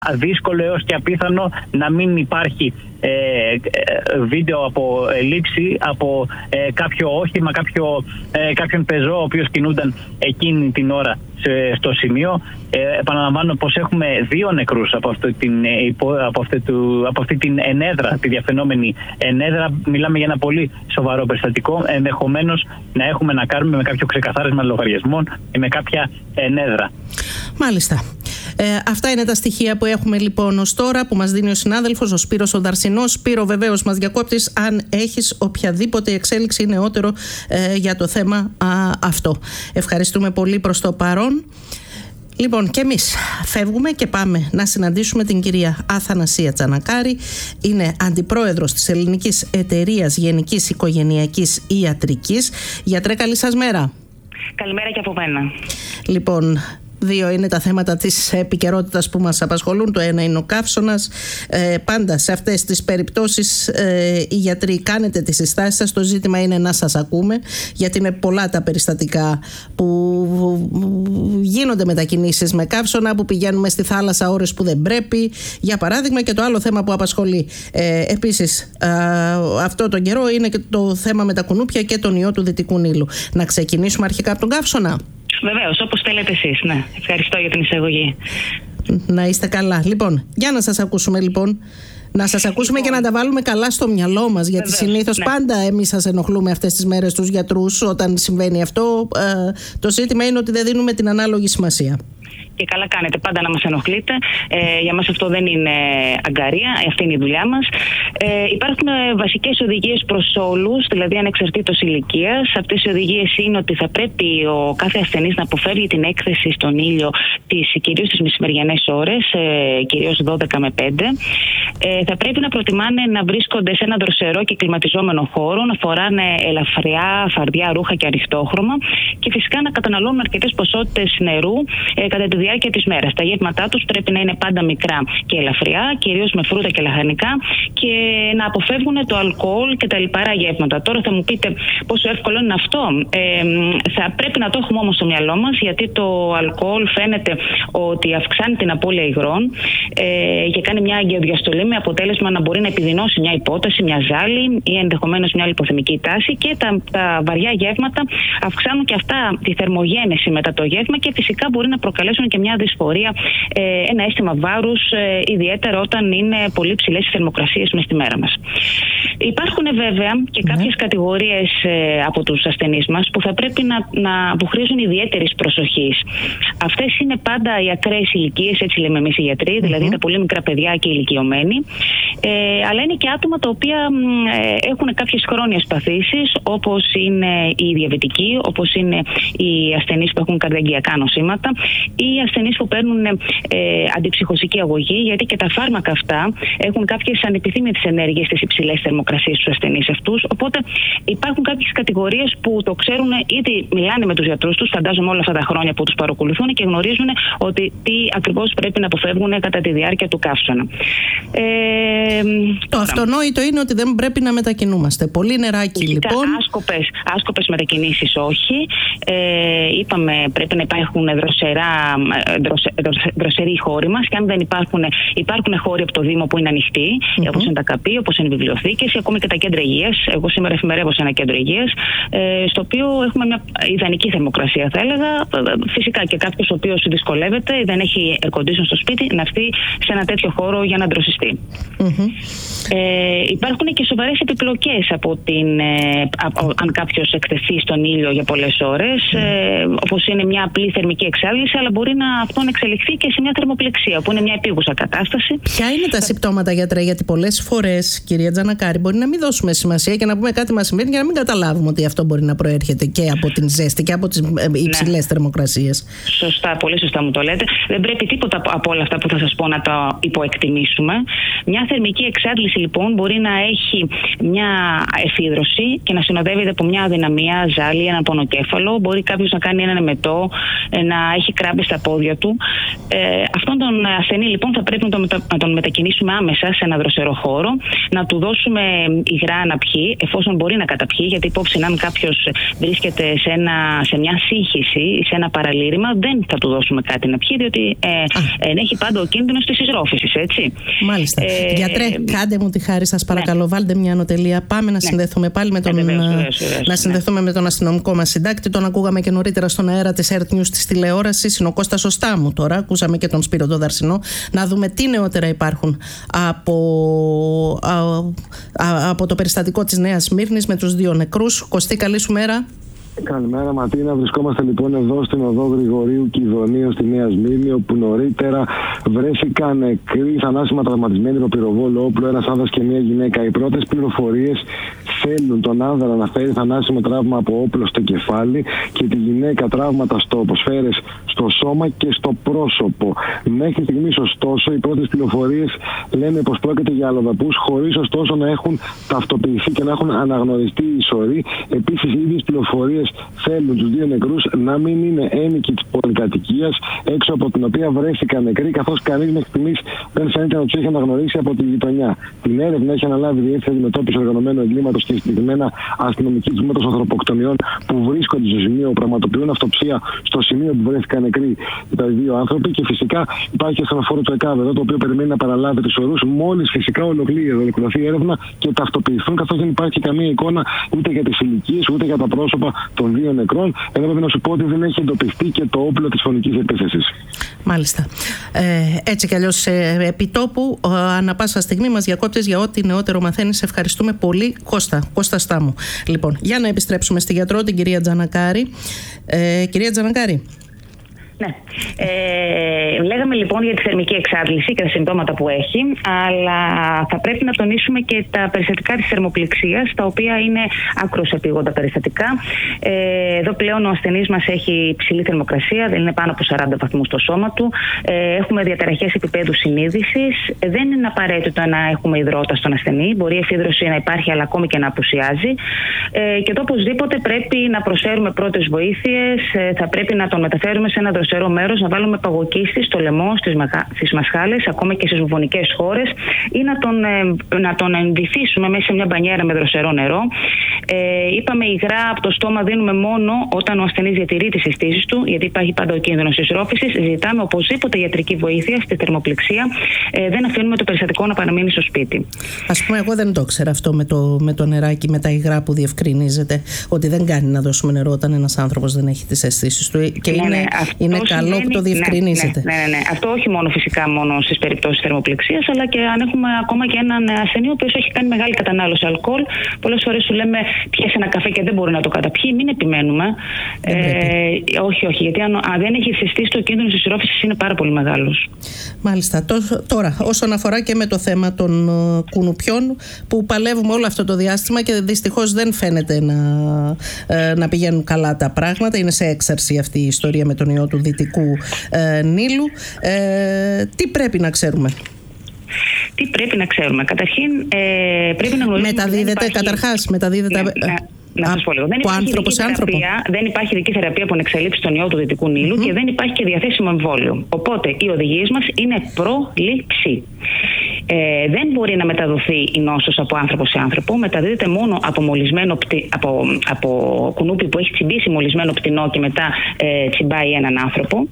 δύσκολο έως και απίθανο να μην υπάρχει βίντεο από λήψη από κάποιο όχημα, κάποιον πεζό ο οποίος κινούνταν εκείνη την ώρα στο σημείο. Επαναλαμβάνω πως έχουμε 2 νεκρούς από αυτή την ενέδρα, τη διαφαινόμενη ενέδρα. Μιλάμε για ένα πολύ σοβαρό περιστατικό. Ενδεχομένως να έχουμε να κάνουμε με κάποιο ξεκαθάρισμα λογαριασμών ή με κάποια ενέδρα. Μάλιστα. Αυτά είναι τα στοιχεία που έχουμε λοιπόν ως τώρα, που μας δίνει ο συνάδελφος, ο Σπύρος ο Δαρσινός. Σπύρο, βεβαίως μας διακόπτεις αν έχεις οποιαδήποτε εξέλιξη νεότερο για το θέμα αυτό. Ευχαριστούμε πολύ προς το παρόν. Λοιπόν, και εμείς φεύγουμε και πάμε να συναντήσουμε την κυρία Αθανασία Τζανακάρη. Είναι αντιπρόεδρος της Ελληνικής Εταιρείας Γενικής Οικογενειακής Ιατρικής. Γιατρέ, καλή σας μέρα. Καλημέρα και από μένα. Λοιπόν, 2 είναι τα θέματα της επικαιρότητας που μας απασχολούν. Το ένα είναι ο καύσωνας. Πάντα σε αυτές τις περιπτώσεις οι γιατροί κάνετε τις συστάσεις σας. Το ζήτημα είναι να σας ακούμε, γιατί είναι πολλά τα περιστατικά που γίνονται μετακινήσεις με καύσωνα, που πηγαίνουμε στη θάλασσα ώρες που δεν πρέπει, για παράδειγμα. Και το άλλο θέμα που απασχολεί επίσης αυτό τον καιρό είναι και το θέμα με τα κουνούπια και τον ιό του Δυτικού Νείλου. Να ξεκινήσουμε αρχικά από τον καύσωνα. Βεβαίως, όπως θέλετε εσείς. Ναι. Ευχαριστώ για την εισαγωγή. Να είστε καλά. Λοιπόν, για να σας ακούσουμε λοιπόν. Να σας ακούσουμε και να τα βάλουμε καλά στο μυαλό μας, γιατί συνήθως πάντα εμείς σας ενοχλούμε αυτές τις μέρες τους γιατρούς όταν συμβαίνει αυτό. Το ζήτημα είναι ότι δεν δίνουμε την ανάλογη σημασία. Και καλά κάνετε πάντα να μας ενοχλείτε. Για μας αυτό δεν είναι αγκαρία, αυτή είναι η δουλειά μας. Υπάρχουν βασικές οδηγίες προς όλους, δηλαδή ανεξαρτήτως ηλικίας. Αυτές οι οδηγίες είναι ότι θα πρέπει ο κάθε ασθενής να αποφεύγει την έκθεση στον ήλιο κυρίως τις μεσημεριανές ώρες, κυρίως 12 με 5. Θα πρέπει να προτιμάνε να βρίσκονται σε ένα δροσερό και κλιματιζόμενο χώρο, να φοράνε ελαφριά, φαρδιά ρούχα και αριστόχρωμα και φυσικά να καταναλώνουν αρκετές ποσότητες νερού κατά τη διάρκεια της μέρας. Τα γεύματά τους πρέπει να είναι πάντα μικρά και ελαφριά, κυρίως με φρούτα και λαχανικά, και να αποφεύγουν το αλκοόλ και τα λιπαρά γεύματα. Τώρα θα μου πείτε πόσο εύκολο είναι αυτό. Θα πρέπει να το έχουμε όμως στο μυαλό μας, γιατί το αλκοόλ φαίνεται ότι αυξάνει την απώλεια υγρών και κάνει μια αγκαιοδιαστολή, με αποτέλεσμα να μπορεί να επιδεινώσει μια υπόταση, μια ζάλη ή ενδεχομένως μια λιποθυμική τάση, και τα βαριά γεύματα αυξάνουν και αυτά τη θερμογένεση μετά το γεύμα και φυσικά μπορεί να προκαλέσουν και μια δυσφορία, ένα αίσθημα βάρους, ιδιαίτερα όταν είναι πολύ ψηλές οι θερμοκρασίες μες στη μέρα μας. Υπάρχουν βέβαια και κάποιες κατηγορίες από τους ασθενείς μας που θα πρέπει που χρήζουν ιδιαίτερης προσοχής. Αυτές είναι πάντα οι ακραίες ηλικίες, έτσι λέμε εμείς οι γιατροί, δηλαδή τα πολύ μικρά παιδιά και οι ηλικιωμένοι. Αλλά είναι και άτομα τα οποία έχουν κάποιες χρόνιες παθήσεις, όπως είναι οι διαβητικοί, όπως είναι οι ασθενείς που έχουν καρδιαγγειακά νοσήματα ή οι ασθενείς που παίρνουν αντιψυχωσική αγωγή, γιατί και τα φάρμακα αυτά έχουν κάποιες ανεπιθύμητες ενέργειες στις υψηλές θερμοκρασίες στους ασθενείς αυτούς. Οπότε υπάρχουν κάποιες κατηγορίες που το ξέρουν, ήδη μιλάνε με τους γιατρούς τους, φαντάζομαι όλα αυτά τα χρόνια που τους παρακολουθούν, και γνωρίζουν ότι τι ακριβώς πρέπει να αποφεύγουν κατά τη διάρκεια του καύσωνα. Το αυτονόητο είναι ότι δεν πρέπει να μετακινούμαστε. Πολύ νεράκι λοιπόν. Άσκοπες μετακινήσεις όχι. Είπαμε πρέπει να υπάρχουν δροσεροί χώροι μας, και αν δεν υπάρχουν χώροι από το Δήμο που είναι ανοιχτοί, όπως είναι τα ΚΑΠΗ, όπως είναι οι βιβλιοθήκες, ακόμη και τα κέντρα υγείας. Εγώ σήμερα εφημερεύω σε ένα κέντρο υγείας, στο οποίο έχουμε μια ιδανική θερμοκρασία, θα έλεγα. Φυσικά και κάποιος ο οποίος δυσκολεύεται ή δεν έχει air condition στο σπίτι, να έρθει σε ένα τέτοιο χώρο για να ντροσιστεί. Υπάρχουν και σοβαρές επιπλοκές αν κάποιος εκτεθεί στον ήλιο για πολλές ώρες, όπως είναι μια απλή θερμική εξάντληση, αλλά μπορεί αυτό να εξελιχθεί και σε μια θερμοπληξία, που είναι μια επίγουσα κατάσταση. Ποια είναι τα συμπτώματα, γιατρέ? Γιατί πολλές φορές, κυρία Τζανακάρη, μπορεί να μην δώσουμε σημασία και να πούμε κάτι μας συμβαίνει, για να μην καταλάβουμε ότι αυτό μπορεί να προέρχεται και από την ζέστη και από τις υψηλές θερμοκρασίες. Σωστά, πολύ σωστά μου το λέτε. Δεν πρέπει τίποτα από όλα αυτά που θα σας πω να τα υποεκτιμήσουμε. Μια θερμική εξάντληση λοιπόν μπορεί να έχει μια εφίδρωση και να συνοδεύεται από μια αδυναμία, ζάλι, ένα πονοκέφαλο. Μπορεί κάποιος να κάνει έναν εμετό, να έχει κράμπες στα πόδια του. Αυτόν τον ασθενή λοιπόν θα πρέπει να τον μετακινήσουμε άμεσα σε ένα δροσερό χώρο, να του δώσουμε υγρά να πιει, εφόσον μπορεί να καταπιεί, γιατί υπόψη αν κάποιος βρίσκεται σε μια σύγχυση ή σε ένα παραλήρημα, δεν θα του δώσουμε κάτι να πιει, διότι έχει πάντα ο κίνδυνος της εισρόφησης, έτσι. Μάλιστα. Γιατρέ, κάντε μου τη χάρη σας παρακαλώ, βάλτε μια ανωτελεία. Πάμε να συνδεθούμε πάλι με τον αστυνομικό μας συντάκτη. Τον ακούγαμε και νωρίτερα στον αέρα της Earth News της τηλεόρασης. Είναι ο Κώστας σωστά μου τώρα. Ακούσαμε και τον Σπύρο τον Δαρσινό. Να δούμε τι νεότερα υπάρχουν από το περιστατικό της Νέας Σμύρνης με τους 2 νεκρούς. Κωστή, καλή σου μέρα. Καλημέρα Ματίνα, βρισκόμαστε λοιπόν εδώ στην οδό Γρηγορίου Κιδωνίων στη Νέα Σμύρνη, όπου νωρίτερα βρέθηκαν νεκροί, θανάσιμα τραυματισμένοι από πυροβόλο όπλο, ένας άνδρας και μια γυναίκα. Οι πρώτες πληροφορίες θέλουν τον άνδρα να φέρει θανάσιμο τραύμα από όπλο στο κεφάλι και τη γυναίκα τραύματα σφαίρες στο σώμα και στο πρόσωπο. Μέχρι στιγμής ωστόσο οι πρώτες πληροφορίες λένε πως πρόκειται για αλλοδαπούς, χωρίς ωστόσο να έχουν ταυτοποιηθεί και να έχουν αναγνωριστεί οι ισορροί. Επίσης οι ίδιες πληροφορίες θέλουν τους 2 νεκρούς να μην είναι ένοικοι της πολυκατοικίας έξω από την οποία βρέθηκαν νεκροί, καθώς κανείς μέχρι στιγμής δεν φαίνεται να τους έχει αναγνωρίσει από τη γειτονιά. Την έρευνα έχει αναλάβει η Διεύθυνση Αντιμετώπισης Οργανωμένου Εγκλήματος και συγκεκριμένα αστυνομικοί του Τμήματος Ανθρωποκτονιών που βρίσκονται στο σημείο, πραγματοποιούν αυτοψία στο σημείο που βρέθηκαν νεκροί τα 2 άνθρωποι. Και φυσικά υπάρχει και ασθενοφόρο του ΕΚΑΒ εδώ, το οποίο περιμένει να παραλάβει τους ορούς μόλις φυσικά ολοκληρωθεί η έρευνα και ταυτοποιηθούν, καθώς δεν υπάρχει καμία εικόνα ούτε για τις ηλικίες ούτε για τα πρόσωπα των 2 νεκρών. Εδώ πρέπει να σου πω ότι δεν έχει εντοπιστεί και το όπλο της φωνικής επίθεσης. Μάλιστα. Έτσι κι αλλιώς επιτόπου, ανά πάσα στιγμή μας διακόπτεις για ό,τι νεότερο μαθαίνεις. Σε ευχαριστούμε πολύ, Κώστα Στάμου. Λοιπόν, για να επιστρέψουμε στη γιατρό, την κυρία Τζανακάρη. Κυρία Τζανακάρη. Ναι. Λέγαμε λοιπόν για τη θερμική εξάντληση και τα συμπτώματα που έχει, αλλά θα πρέπει να τονίσουμε και τα περιστατικά της θερμοπληξίας, τα οποία είναι άκρως επίγοντα περιστατικά. Εδώ πλέον ο ασθενής μας έχει υψηλή θερμοκρασία, δεν είναι πάνω από 40 βαθμούς στο σώμα του. Έχουμε διαταραχές επίπεδου συνείδησης. Δεν είναι απαραίτητο να έχουμε υδρότα στον ασθενή. Μπορεί η εφίδρωση να υπάρχει, αλλά ακόμη και να απουσιάζει. Και εδώ οπωσδήποτε πρέπει να προσφέρουμε πρώτες βοήθειες, θα πρέπει να τον μεταφέρουμε σε ένα δροσερό μέρος, να βάλουμε παγοκίστη στο λαιμό, στις μασχάλες, ακόμα και στις βουβονικές χώρες, ή να τον ενδυθίσουμε μέσα σε μια μπανιέρα με δροσερό νερό. Είπαμε υγρά από το στόμα δίνουμε μόνο όταν ο ασθενής διατηρεί τις αισθήσεις του, γιατί υπάρχει πάντα ο κίνδυνος εισρόφησης. Ζητάμε οπωσδήποτε ιατρική βοήθεια στη θερμοπληξία. Δεν αφήνουμε το περιστατικό να παραμείνει στο σπίτι. Ας πούμε, εγώ δεν το ήξερα αυτό με το νεράκι, με τα υγρά που διευκρινίζεται, ότι δεν κάνει να δώσουμε νερό όταν ένας άνθρωπος δεν έχει τις αισθήσεις του. Και είναι καλό που το διευκρινίζετε. Ναι. Αυτό όχι μόνο φυσικά μόνο στις περιπτώσεις θερμοπληξίας, αλλά και αν έχουμε ακόμα και έναν ασθενή ο οποίος έχει κάνει μεγάλη κατανάλωση αλκοόλ. Πολλές φορές σου λέμε πιέσε ένα καφέ και δεν μπορεί να το καταπιεί. Μην επιμένουμε. Όχι, γιατί αν δεν έχει συστήσει, το κίνδυνος της εισρόφησης είναι πάρα πολύ μεγάλος. Μάλιστα. Τώρα, όσον αφορά και με το θέμα των κουνουπιών που παλεύουμε όλο αυτό το διάστημα και δυστυχώς δεν φαίνεται να πηγαίνουν καλά τα πράγματα. Είναι σε έξαρση αυτή η ιστορία με τον ιό του Δυτικού Νείλου. Τι πρέπει να ξέρουμε? Τι πρέπει να ξέρουμε? Καταρχήν πρέπει να γνωρίζουμε. Μεταδίδεται. Να σας πω λίγο. Δεν υπάρχει ειδική θεραπεία που εξελίψει τον ιό του Δυτικού Νείλου και δεν υπάρχει και διαθέσιμο εμβόλιο. Οπότε οι οδηγίες μας είναι πρόληψη. Δεν μπορεί να μεταδοθεί η νόσος από άνθρωπο σε άνθρωπο. Μεταδίδεται μόνο από κουνούπι που έχει τσιμπήσει μολυσμένο πτηνό και μετά τσιμπάει έναν άνθρωπο.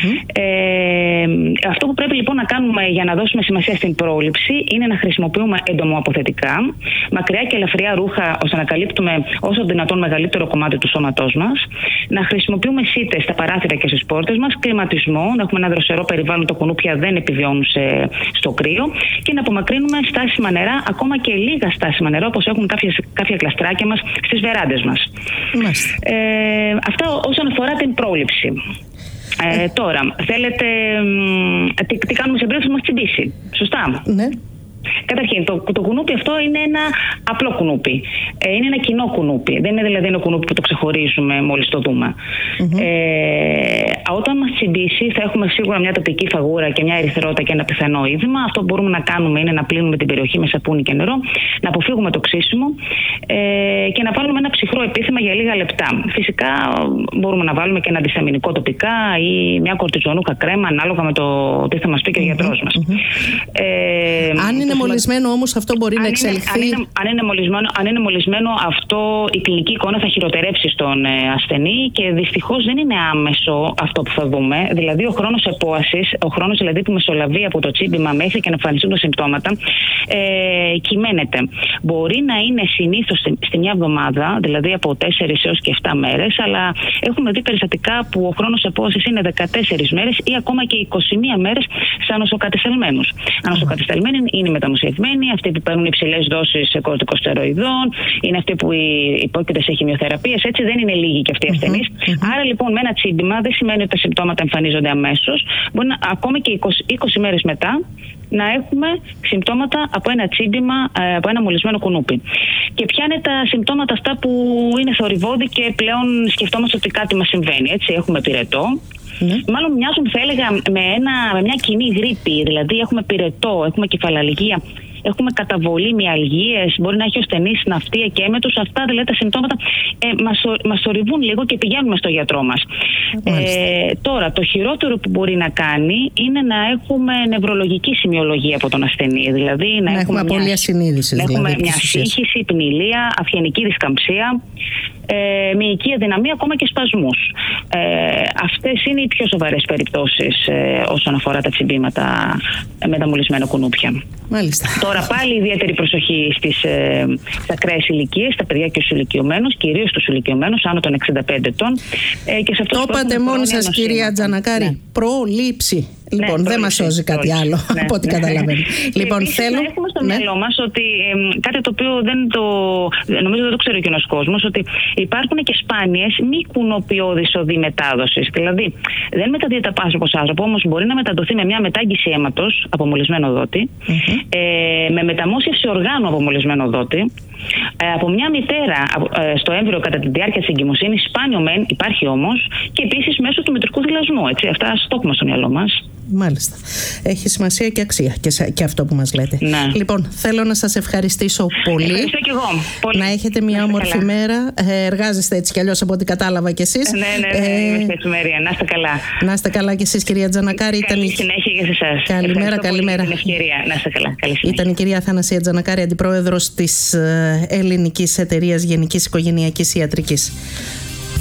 Αυτό που πρέπει λοιπόν να κάνουμε για να δώσουμε σημασία στην πρόληψη είναι να χρησιμοποιούμε εντομοαποθετικά, μακριά και ελαφριά ρούχα ώστε να καλύπτουμε όσο δυνατόν μεγαλύτερο κομμάτι του σώματός μας, να χρησιμοποιούμε σίτες στα παράθυρα και στις πόρτες μας, κλιματισμό, να έχουμε ένα δροσερό περιβάλλον, τα κουνούπια δεν επιβιώνουν στο κρύο, και να απομακρύνουμε στάσιμα νερά, ακόμα και λίγα στάσιμα νερά, όπως έχουν κάποια κλαστράκια μας στις βεράντες μας. Αυτά όσον αφορά την πρόληψη. Τώρα, θέλετε τι κάνουμε σε περίπτωση που μας τσιμπήσει? Σωστά? Ναι. Καταρχήν, το κουνούπι αυτό είναι ένα απλό κουνούπι. Είναι ένα κοινό κουνούπι. Δεν είναι δηλαδή ένα κουνούπι που το ξεχωρίζουμε μόλις το δούμε. Όταν μας τσιμπήσει, θα έχουμε σίγουρα μια τοπική φαγούρα και μια ερυθρότητα και ένα πιθανό είδημα. Αυτό που μπορούμε να κάνουμε είναι να πλύνουμε την περιοχή με σαπούνι και νερό, να αποφύγουμε το ξύσιμο και να βάλουμε ένα ψυχρό επίθεμα για λίγα λεπτά. Φυσικά μπορούμε να βάλουμε και ένα αντισταμινικό τοπικά ή μια κορτιζονούχα κρέμα, ανάλογα με το τι θα μας πει και ο γιατρός μας. Αν είναι μολυσμένο όμως, αυτό μπορεί να εξελιχθεί. Αν είναι μολυσμένο, αυτό η κλινική εικόνα θα χειροτερέψει στον ασθενή και δυστυχώς δεν είναι άμεσο αυτό που θα δούμε. Δηλαδή, ο χρόνος επόασης, ο χρόνος δηλαδή που μεσολαβεί από το τσίμπημα μέχρι και να εμφανιστούν τα συμπτώματα, κυμαίνεται. Μπορεί να είναι συνήθως στη μια εβδομάδα, δηλαδή από 4 έως και 7 μέρες, αλλά έχουμε δει περιστατικά που ο χρόνος επόασης είναι 14 μέρες ή ακόμα και 21 μέρες σε ανοσοκατεσταλμένους. Ανοσοκατεσταλμένοι είναι μεταμοσιευμένοι, αυτοί που παίρνουν υψηλές δόσεις κορτικοστεροειδών, είναι αυτοί που υπόκειται σε χημειοθεραπείες, έτσι δεν είναι λίγοι και αυτοί οι ασθενείς. Άρα λοιπόν με ένα τσίμπημα δεν σημαίνει ότι τα συμπτώματα εμφανίζονται αμέσως. Μπορεί ακόμα και 20 μέρες μετά να έχουμε συμπτώματα από ένα τσίμπημα, από ένα μολυσμένο κουνούπι. Και ποια είναι τα συμπτώματα αυτά που είναι θορυβώδη και πλέον σκεφτόμαστε ότι κάτι μας συμβαίνει. Έτσι, έχουμε πυρετό. Μάλλον μοιάζουν, θα έλεγα, με μια κοινή γρίπη. Δηλαδή έχουμε πυρετό, έχουμε κεφαλαλγία, έχουμε καταβολή μυαλγίες, μπορεί να έχει ο ασθενής ναυτία και έμετους. Αυτά δηλαδή τα συμπτώματα μας θορυβούν λίγο και πηγαίνουμε στο γιατρό μας. Τώρα, το χειρότερο που μπορεί να κάνει είναι να έχουμε νευρολογική σημειολογία από τον ασθενή. Δηλαδή να έχουμε απώλεια συνείδησης. Να έχουμε μια σύγχυση, πνηλία, αυχενική δισκαμψία, μυϊκή αδυναμία, ακόμα και σπασμούς. Αυτές είναι οι πιο σοβαρές περιπτώσεις όσον αφορά τα τσιμπήματα με τα μολυσμένα κουνούπια. Μάλιστα. Τώρα πάλι ιδιαίτερη προσοχή στις ακραίες ηλικίες, στα παιδιά και στους ηλικιωμένους, κυρίως στους ηλικιωμένους άνω των 65 ετών. Το είπατε μόνοι σας, κυρία Τζανακάρη. Ναι. Πρόληψη. Λοιπόν, δεν μας σώζει κάτι άλλο από ό,τι καταλαβαίνω. Λοιπόν, θέλω να έχουμε στο μυαλό μας ότι κάτι το οποίο νομίζω δεν το ξέρει ο κοινός κόσμος, ότι υπάρχουν και σπάνιες μη κουνοποιώδεις οδοί μετάδοσης. Δηλαδή, δεν μεταδίδεται από άνθρωπο σε άνθρωπο, όμως μπορεί να μεταδοθεί με μια μετάγγιση αίματος από μολυσμένο δότη, με μεταμόσχευση οργάνου από μολυσμένο δότη, από μια μητέρα στο έμβριο κατά τη διάρκεια της εγκυμοσύνης, σπάνιο μεν, υπάρχει όμως, και επίσης μέσω του μητρικού θυλασμού. Έτσι, αυτά στο έχουμε στο μυαλό μας. Μάλιστα. Έχει σημασία και αξία και αυτό που μας λέτε. Ναι. Λοιπόν, θέλω να σας ευχαριστήσω πολύ. Ευχαριστώ και εγώ. Πολύ. Να έχετε μια όμορφη μέρα. Εργάζεστε έτσι κι αλλιώς από ό,τι κατάλαβα κι εσείς. Ναι, είμαστε εφημερία. Να είστε καλά. Να είστε καλά κι εσείς, κυρία Τζανακάρη. Καλή συνέχεια και σε εσάς. Καλημέρα. Την ευκαιρία. Να είστε καλά. Καλή συνέχεια. Ήταν η κυρία Αθανασία Τζανακάρη, αντιπρόεδρος της Ελληνικής Εταιρείας Γενικής Οικογενειακής Ιατρικής.